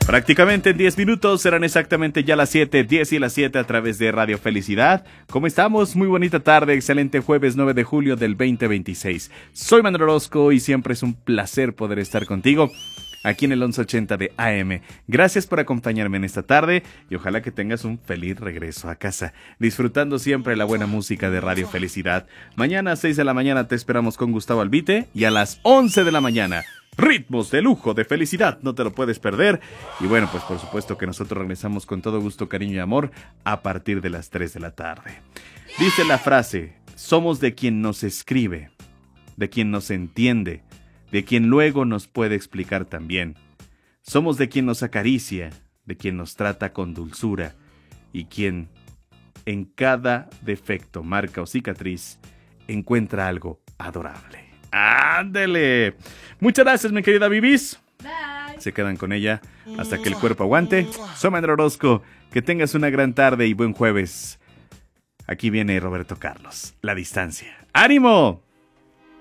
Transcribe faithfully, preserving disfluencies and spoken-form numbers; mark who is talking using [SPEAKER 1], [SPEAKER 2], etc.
[SPEAKER 1] Prácticamente en diez minutos serán exactamente ya las siete, diez y las siete a través de Radio Felicidad. ¿Cómo estamos? Muy bonita tarde, excelente jueves nueve de julio del veinte veintiséis. Soy Manuel Orozco y siempre es un placer poder estar contigo aquí en el once ochenta de A M. Gracias por acompañarme en esta tarde y ojalá que tengas un feliz regreso a casa, disfrutando siempre la buena música de Radio Felicidad. Mañana a seis de la mañana te esperamos con Gustavo Albite y a las once de la mañana ritmos de lujo, de felicidad, no te lo puedes perder. Y bueno, pues por supuesto que nosotros regresamos con todo gusto, cariño y amor a partir de las tres de la tarde. Dice la frase: somos de quien nos escribe, de quien nos entiende, de quien luego nos puede explicar también. Somos de quien nos acaricia, de quien nos trata con dulzura y quien en cada defecto, marca o cicatriz encuentra algo adorable. ¡Ándele! Muchas gracias, mi querida Vivis.
[SPEAKER 2] Bye.
[SPEAKER 1] Se quedan con ella hasta que el cuerpo aguante. Soy Manuel Orozco. Que tengas una gran tarde y buen jueves. Aquí viene Roberto Carlos. La distancia. ¡Ánimo!